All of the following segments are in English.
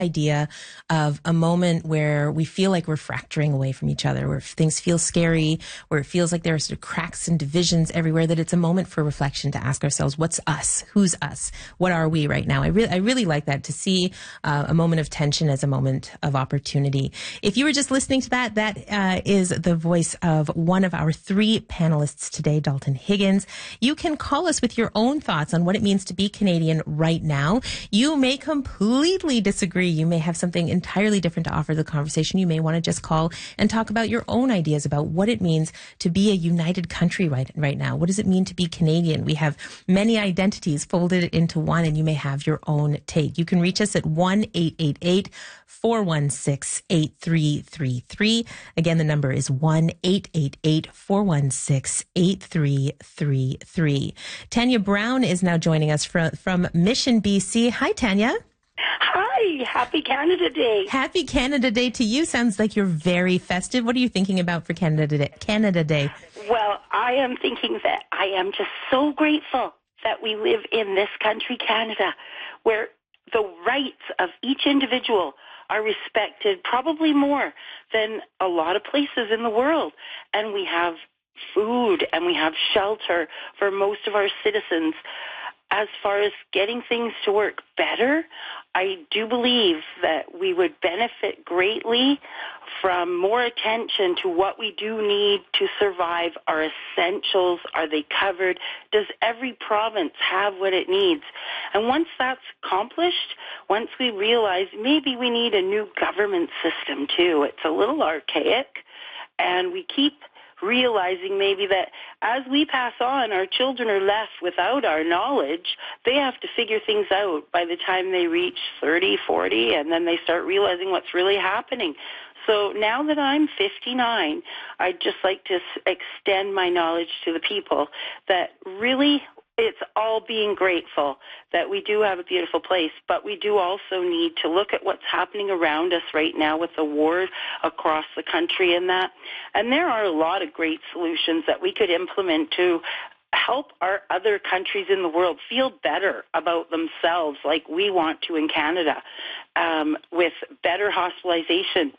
idea of a moment where we feel like we're fracturing away from each other, where things feel scary, where it feels like there are sort of cracks and divisions everywhere, that it's a moment for reflection to ask ourselves, what's us? Who's us? What are we right now? I really like that, to see a moment of tension as a moment of opportunity. If you were just listening to that, that is the voice of one of our three panelists today, Dalton Higgins. You can call us with your own thoughts on what it means to be Canadian right now. You may completely disagree. You may have something entirely different to offer the conversation. You may want to just call and talk about your own ideas about what it means to be a united country right now. What does it mean to be Canadian? We have many identities folded into one, and you may have your own take. You can reach us at 1-888-416-8333. Again, the number is 1-888-416-8333. Tanya Brown is now joining us from Mission, BC. Hi, Tanya. Hi, happy Canada Day. Happy Canada Day to you. Sounds like you're very festive. What are you thinking about for Canada Day? Well, I am thinking that I am just so grateful that we live in this country, Canada, where the rights of each individual are respected probably more than a lot of places in the world. And we have food and we have shelter for most of our citizens. As far as getting things to work better, I do believe that we would benefit greatly from more attention to what we do need to survive. Our essentials, are they covered? Does every province have what it needs? And once that's accomplished, once we realize maybe we need a new government system too, it's a little archaic, and we keep realizing maybe that as we pass on, our children are left without our knowledge. They have to figure things out by the time they reach 30, 40, and then they start realizing what's really happening. So now that I'm 59, I'd just like to extend my knowledge to the people that really it's all being grateful that we do have a beautiful place, but we do also need to look at what's happening around us right now with the war across the country and that. And there are a lot of great solutions that we could implement to help our other countries in the world feel better about themselves like we want to in Canada, with better hospitalization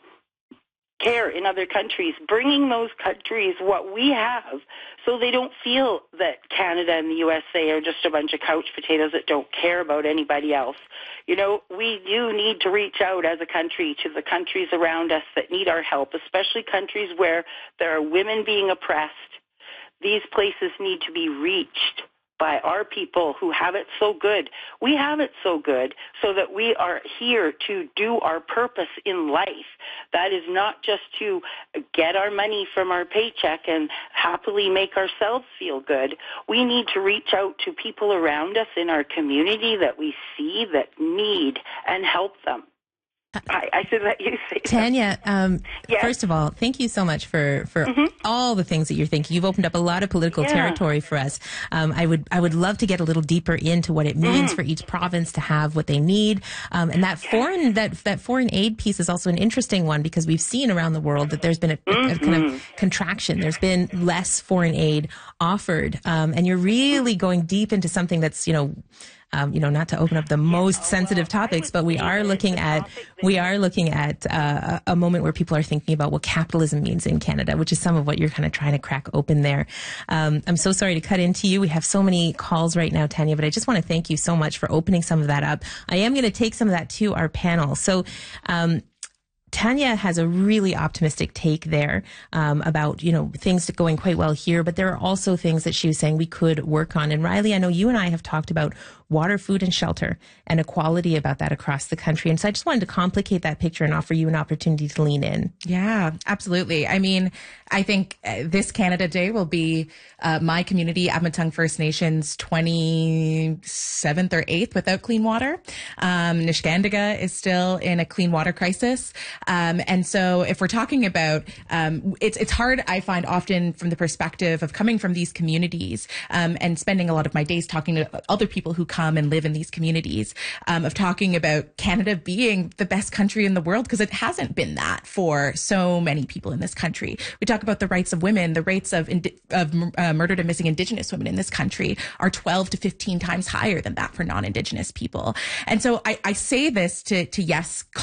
care in other countries, bringing those countries what we have so they don't feel that Canada and the USA are just a bunch of couch potatoes that don't care about anybody else. You know, we do need to reach out as a country to the countries around us that need our help, especially countries where there are women being oppressed. These places need to be reached by our people who have it so good. We have it so good so that we are here to do our purpose in life. That is not just to get our money from our paycheck and happily make ourselves feel good. We need to reach out to people around us in our community that we see that need and help them. I should let you say Tanya, yes. First of all, thank you so much for all the things that you're thinking. You've opened up a lot of political territory for us. I would love to get a little deeper into what it means for each province to have what they need. And that foreign aid piece is also an interesting one, because we've seen around the world that there's been a kind of contraction. There's been less foreign aid offered. And you're really going deep into something that's, not to open up the most sensitive topics, but we are looking at a moment where people are thinking about what capitalism means in Canada, which is some of what you're kind of trying to crack open there. I'm so sorry to cut into you. We have so many calls right now, Tanya, but I just want to thank you so much for opening some of that up. I am going to take some of that to our panel. So, Tanya has a really optimistic take there about, things going quite well here, but there are also things that she was saying we could work on. And Riley, I know you and I have talked about water, food, and shelter and equality about that across the country. And so I just wanted to complicate that picture and offer you an opportunity to lean in. Yeah, absolutely. I mean, I think this Canada Day will be my community, Admatong First Nations, 27th or 8th without clean water. Niskandiga is still in a clean water crisis. And so if we're talking about, it's hard, I find, often from the perspective of coming from these communities and spending a lot of my days talking to other people who come and live in these communities, of talking about Canada being the best country in the world, because it hasn't been that for so many people in this country. We talk about the rights of women. The rates of murdered and missing Indigenous women in this country are 12 to 15 times higher than that for non-Indigenous people. And so I say this to yes,